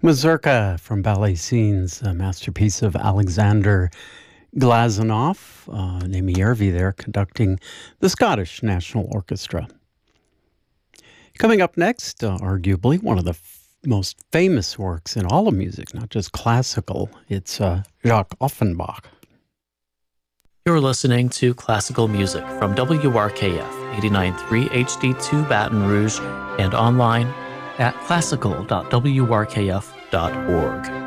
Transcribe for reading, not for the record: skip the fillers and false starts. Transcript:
Mazurka from Ballet Scenes, a masterpiece of Alexander Glazunov, Naomi Järvi there conducting the Scottish National Orchestra. Coming up next, arguably one of the most famous works in all of music, not just classical, it's Jacques Offenbach. You're listening to classical music from WRKF 89.3 HD2 Baton Rouge and online at classical.wrkf.org.